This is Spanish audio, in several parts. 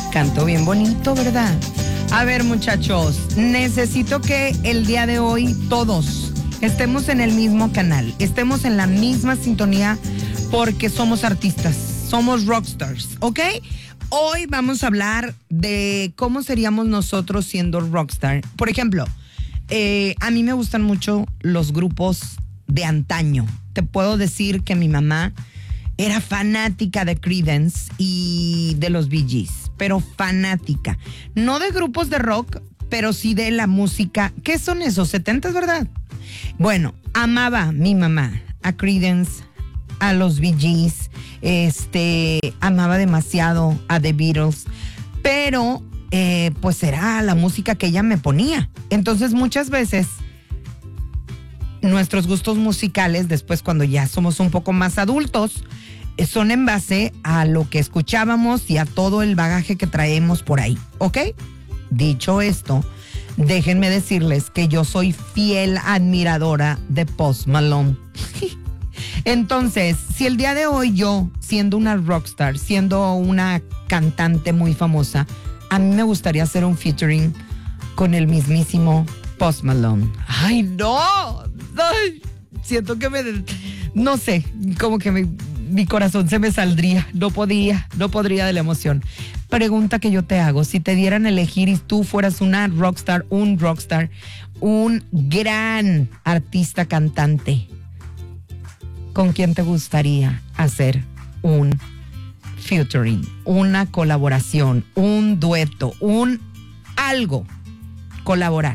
Canto bien bonito, ¿verdad? A ver, muchachos, necesito que el día de hoy todos estemos en el mismo canal, estemos en la misma sintonía porque somos artistas, somos rockstars, ¿ok? Hoy vamos a hablar de cómo seríamos nosotros siendo rockstar. Por ejemplo, a mí me gustan mucho los grupos de antaño. Te puedo decir que mi mamá era fanática de Creedence y de los Bee Gees, pero fanática. No de grupos de rock, pero sí de la música. ¿Qué son esos? 70s, ¿verdad? Bueno, amaba mi mamá a Creedence, a los Bee Gees, amaba demasiado a The Beatles, pero pues era la música que ella me ponía. Entonces muchas veces nuestros gustos musicales, después cuando ya somos un poco más adultos, son en base a lo que escuchábamos y a todo el bagaje que traemos por ahí, ¿ok? Dicho esto, déjenme decirles que yo soy fiel admiradora de Post Malone. Entonces, si el día de hoy yo, siendo una rockstar, siendo una cantante muy famosa, a mí me gustaría hacer un featuring con el mismísimo Post Malone. ¡Ay, no! Ay, siento que no sé, como que mi corazón se me saldría. No podría de la emoción. Pregunta que yo te hago, si te dieran a elegir y tú fueras una rockstar, un gran artista cantante, ¿con quién te gustaría hacer un featuring, una colaboración, un dueto, algo, colaborar?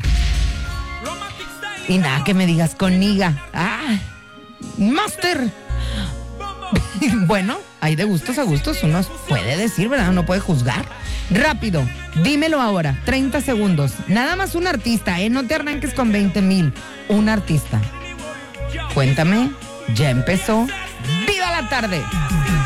Y nada que me digas con Niga. ¡Ah! ¡Master! Bueno, hay de gustos a gustos, uno puede decir, ¿verdad? Uno puede juzgar. Rápido, dímelo ahora, 30 segundos. Nada más un artista, no te arranques con 20,000. Un artista. Cuéntame, ya empezó. ¡Viva la tarde!